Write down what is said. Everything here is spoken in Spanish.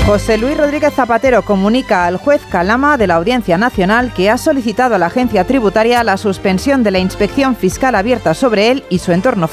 José Luis Rodríguez Zapatero comunica al juez Calama de la Audiencia Nacional que ha solicitado a la agencia tributaria la suspensión de la inspección fiscal abierta sobre él y su entorno